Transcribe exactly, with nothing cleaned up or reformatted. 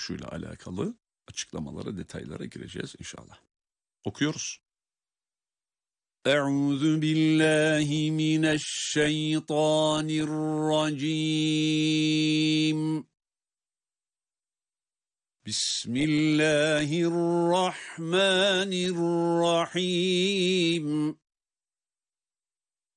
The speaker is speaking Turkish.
okunuşuyla alakalı açıklamalara, detaylara gireceğiz inşallah. Okuyoruz. Euzu billahi mineşşeytanirracim. Bismillahirrahmanirrahim.